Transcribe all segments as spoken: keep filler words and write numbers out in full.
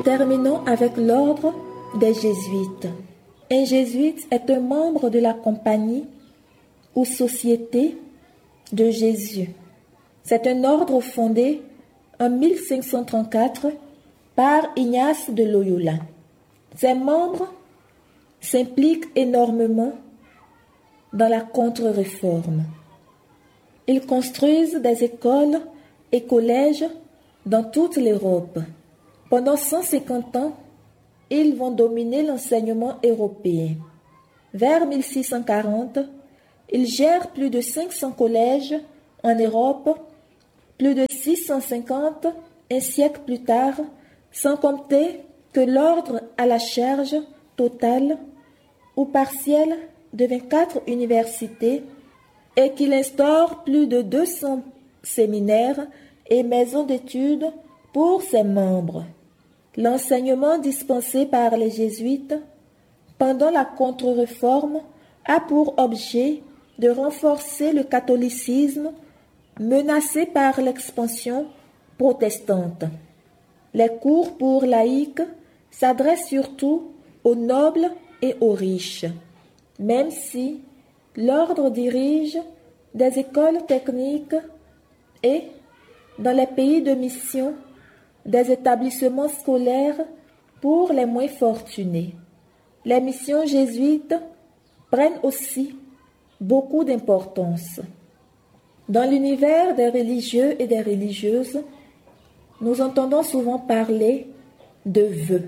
Terminons avec l'ordre des jésuites. Un jésuite est un membre de la compagnie ou société de Jésus. C'est un ordre fondé en mille cinq cent trente-quatre par Ignace de Loyola. Ses membres s'impliquent énormément dans la contre-réforme. Ils construisent des écoles et collèges dans toute l'Europe. Pendant cent cinquante ans, ils vont dominer l'enseignement européen. Vers mille six cent quarante, ils gèrent plus de cinq cents collèges en Europe, plus de six cent cinquante un siècle plus tard, sans compter que l'ordre a la charge totale ou partielle de vingt-quatre universités et qu'il instaure plus de deux cents séminaires et maisons d'études pour ses membres. L'enseignement dispensé par les jésuites pendant la contre-réforme a pour objet de renforcer le catholicisme menacé par l'expansion protestante. Les cours pour laïcs s'adressent surtout aux nobles et aux riches, même si l'ordre dirige des écoles techniques et, dans les pays de mission, des établissements scolaires pour les moins fortunés. Les missions jésuites prennent aussi beaucoup d'importance. Dans l'univers des religieux et des religieuses, nous entendons souvent parler de vœux.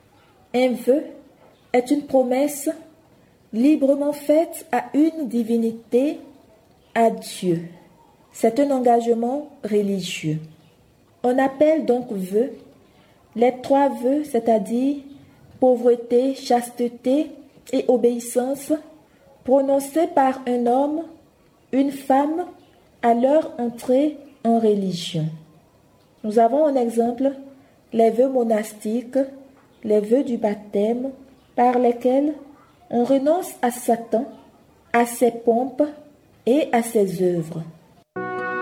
Un vœu est une promesse librement faite à une divinité, à Dieu. C'est un engagement religieux. On appelle donc vœux les trois vœux, c'est-à-dire pauvreté, chasteté et obéissance, prononcés par un homme, une femme, à leur entrée en religion. Nous avons en exemple les vœux monastiques, les vœux du baptême, par lesquels on renonce à Satan, à ses pompes et à ses œuvres.